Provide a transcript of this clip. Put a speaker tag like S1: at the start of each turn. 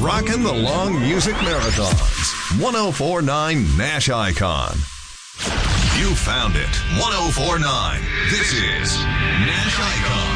S1: rocking the long music marathons. 1049 Nash Icon. You found it. 1049. This is Nash Icon.